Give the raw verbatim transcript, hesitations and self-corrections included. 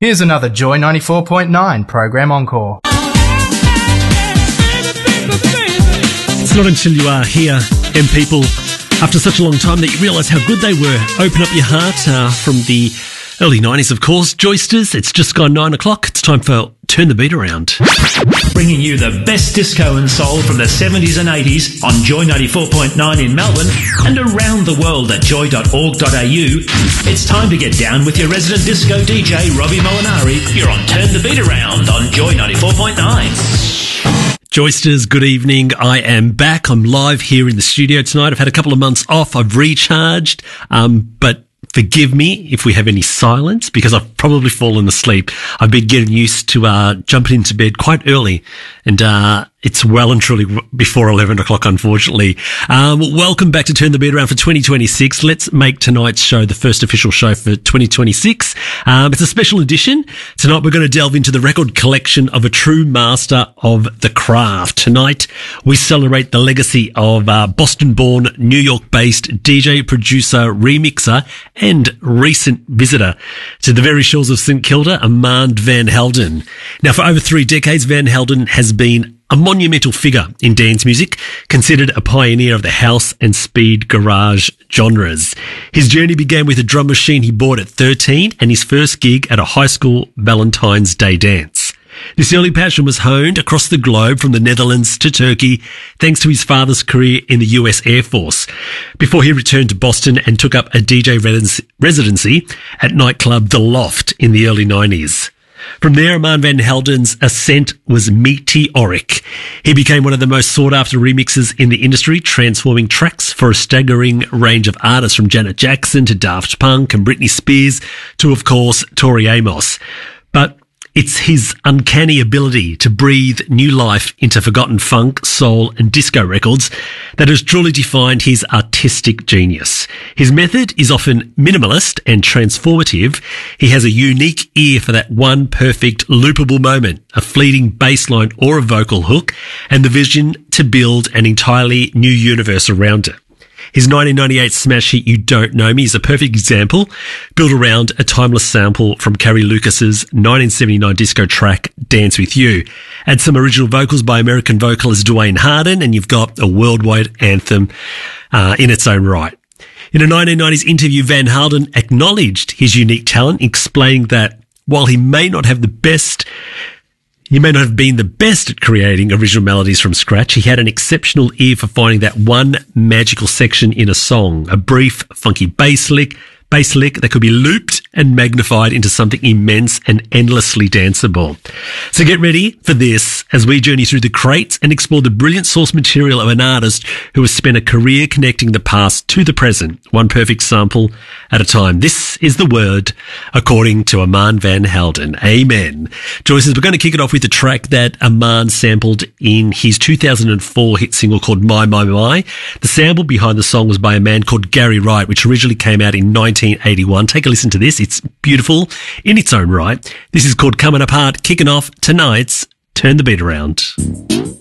Here's another Joy ninety-four point nine program encore. It's not until you are here and people after such a long time that you realise how good they were. Open up your heart uh, from the early nineties, of course. Joysters, it's just gone nine o'clock. It's time for Turn the Beat Around. Bringing you the best disco and soul from the seventies and eighties on Joy ninety-four point nine in Melbourne and around the world at joy dot org dot a u. It's time to get down with your resident disco D J, Robbie Molinari. You're on Turn the Beat Around on Joy ninety-four point nine. Joysters, good evening. I am back. I'm live here in the studio tonight. I've had a couple of months off. I've recharged, um, but forgive me if we have any silence because I've probably fallen asleep. I've been getting used to uh, jumping into bed quite early, and uh, it's well and truly before eleven o'clock, unfortunately. Um, welcome back to Turn the Beat Around for twenty twenty-six. Let's make tonight's show the first official show for twenty twenty-six. Um, it's a special edition. Tonight we're going to delve into the record collection of a true master of the craft. Tonight we celebrate the legacy of uh, Boston-born, New York-based D J, producer, remixer, and recent visitor to the very shores of St Kilda, Armand Van Helden. Now, for over three decades, Van Helden has been a monumental figure in dance music, considered a pioneer of the house and speed garage genres. His journey began with a drum machine he bought at thirteen and his first gig at a high school Valentine's Day dance. This early passion was honed across the globe from the Netherlands to Turkey thanks to his father's career in the U S Air Force before he returned to Boston and took up a D J residency at nightclub The Loft in the early nineties. From there, Armand Van Helden's ascent was meteoric. He became one of the most sought-after remixers in the industry, transforming tracks for a staggering range of artists from Janet Jackson to Daft Punk and Britney Spears to, of course, Tori Amos. But it's his uncanny ability to breathe new life into forgotten funk, soul and disco records that has truly defined his artistic genius. His method is often minimalist and transformative. He has a unique ear for that one perfect loopable moment, a fleeting bass line or a vocal hook, and the vision to build an entirely new universe around it. His nineteen ninety-eight smash hit You Don't Know Me is a perfect example, built around a timeless sample from Carrie Lucas's nineteen seventy-nine disco track Dance With You. Add some original vocals by American vocalist Dwayne Harden and you've got a worldwide anthem uh, in its own right. In a nineteen nineties interview, Van Helden acknowledged his unique talent, explaining that while he may not have the best He may not have been the best at creating original melodies from scratch, he had an exceptional ear for finding that one magical section in a song, a brief, funky bass lick, bass lick that could be looped and magnified into something immense and endlessly danceable. So get ready for this as we journey through the crates and explore the brilliant source material of an artist who has spent a career connecting the past to the present, one perfect sample at a time. This is the word according to Armand Van Helden. Amen. Joyces, we're going to kick it off with a track that Armand sampled in his two thousand four hit single called My, My, My. The sample behind the song was by a man called Gary Wright, which originally came out in nineteen eighty-one. Take a listen to this. It's beautiful in its own right. This is called Coming Apart, kicking off tonight's Turn the Beat Around.